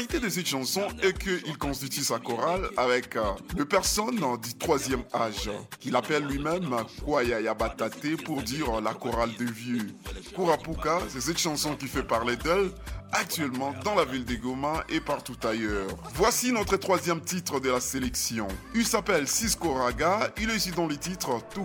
particularité de cette chanson est qu'il constitue sa chorale avec deux personnes du troisième âge, qu'il appelle lui-même Kwaya Batate pour dire la chorale des vieux. Kurapuka, c'est cette chanson qui fait parler d'elle actuellement dans la ville de Goma et partout ailleurs. Voici notre troisième titre de la sélection. Il s'appelle Cisco Raga, il est ici dans les titres Tout